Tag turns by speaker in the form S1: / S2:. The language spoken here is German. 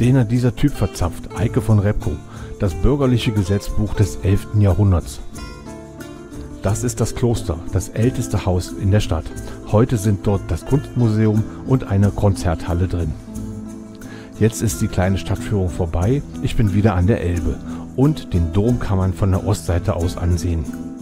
S1: Den hat dieser Typ verzapft, Eike von Repgow, das bürgerliche Gesetzbuch des 11. Jahrhunderts. Das ist das Kloster, das älteste Haus in der Stadt. Heute sind dort das Kunstmuseum und eine Konzerthalle drin. Jetzt ist die kleine Stadtführung vorbei, ich bin wieder an der Elbe und den Dom kann man von der Ostseite aus ansehen.